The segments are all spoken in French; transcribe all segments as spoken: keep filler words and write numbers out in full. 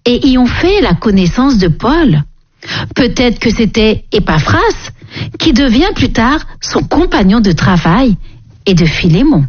et y ont fait la connaissance de Paul. Peut-être que c'était Épaphras, qui devient plus tard son compagnon de travail, et de Philémon.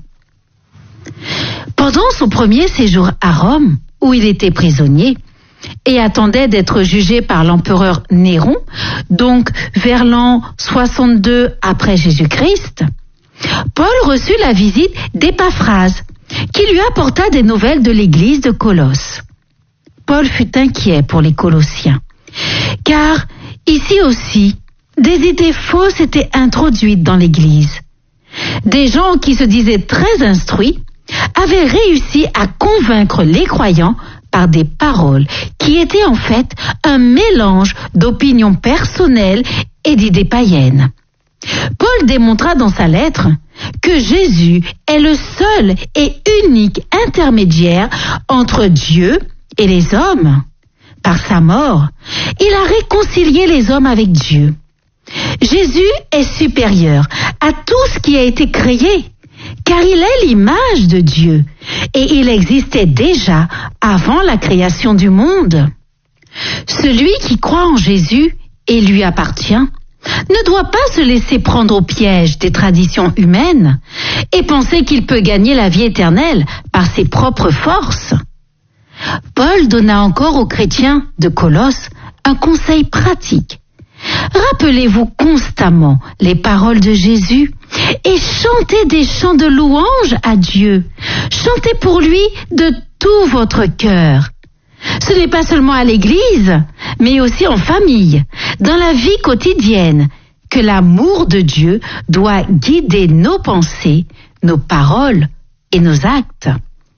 Pendant son premier séjour à Rome, où il était prisonnier, et attendait d'être jugé par l'empereur Néron, donc vers l'an soixante-deux après Jésus-Christ, Paul reçut la visite d'Épaphras, qui lui apporta des nouvelles de l'église de Colosse. Paul fut inquiet pour les Colossiens, car ici aussi, des idées fausses étaient introduites dans l'église. Des gens qui se disaient très instruits avaient réussi à convaincre les croyants par des paroles qui étaient en fait un mélange d'opinions personnelles et d'idées païennes. Paul démontra dans sa lettre que Jésus est le seul et unique intermédiaire entre Dieu et les hommes. Par sa mort, il a réconcilié les hommes avec Dieu. Jésus est supérieur à tout ce qui a été créé, car il est l'image de Dieu, et il existait déjà avant la création du monde. Celui qui croit en Jésus et lui appartient ne doit pas se laisser prendre au piège des traditions humaines et penser qu'il peut gagner la vie éternelle par ses propres forces. Paul donna encore aux chrétiens de Colosse un conseil pratique. Rappelez-vous constamment les paroles de Jésus et chantez des chants de louange à Dieu. Chantez pour lui de tout votre cœur. Ce n'est pas seulement à l'église, mais aussi en famille, dans la vie quotidienne, que l'amour de Dieu doit guider nos pensées, nos paroles et nos actes.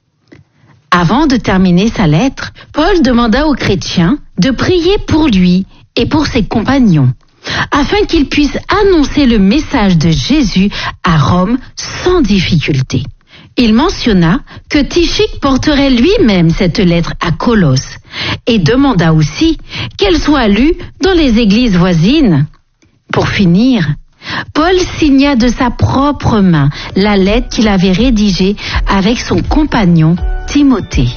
Avant de terminer sa lettre, Paul demanda aux chrétiens de prier pour lui et pour ses compagnons, afin qu'ils puissent annoncer le message de Jésus à Rome sans difficulté. Il mentionna que Tychik porterait lui-même cette lettre à Colosse et demanda aussi qu'elle soit lue dans les églises voisines. Pour finir, Paul signa de sa propre main la lettre qu'il avait rédigée avec son compagnon Timothée.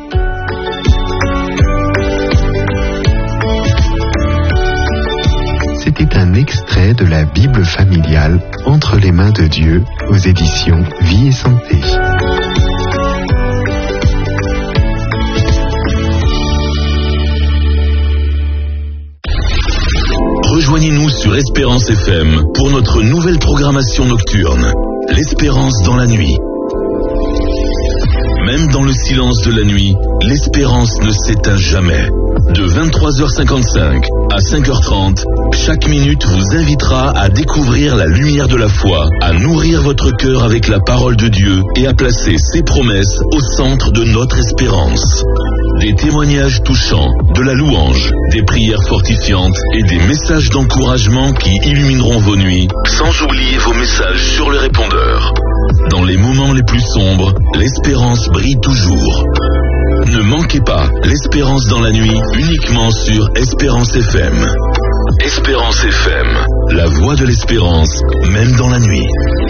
C'était un extrait de la Bible familiale Entre les mains de Dieu aux éditions Vie et Santé. Rejoignez-nous sur Espérance F M pour notre nouvelle programmation nocturne, l'Espérance dans la nuit. Même dans le silence de la nuit, l'espérance ne s'éteint jamais. De vingt-trois heures cinquante-cinq à cinq heures trente, chaque minute vous invitera à découvrir la lumière de la foi, à nourrir votre cœur avec la parole de Dieu et à placer ses promesses au centre de notre espérance. Des témoignages touchants, de la louange, des prières fortifiantes et des messages d'encouragement qui illumineront vos nuits, sans oublier vos messages sur le répondeur. Dans les moments les plus sombres, l'espérance brille toujours. Ne manquez pas l'Espérance dans la nuit, uniquement sur Espérance F M. Espérance F M, la voix de l'espérance, même dans la nuit.